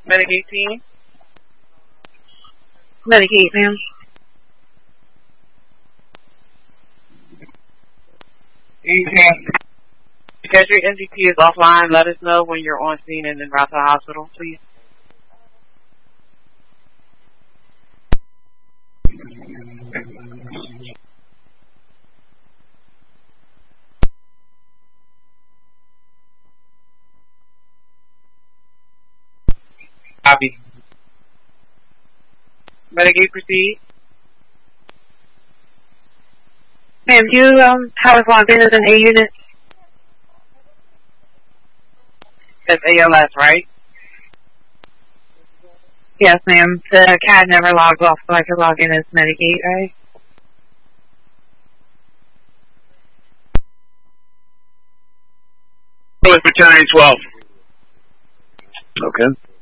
Medic 18. Medic 8, ma'am. Because your MDT is offline, let us know when you're on scene and en route to the hospital, please. Copy. Medic 8, proceed. Ma'am, do you have us logged in as an A unit? That's ALS, right? Yes, ma'am. The CAD never logs off, so I can log in as Medic 8, right? With Battalion 12. Okay.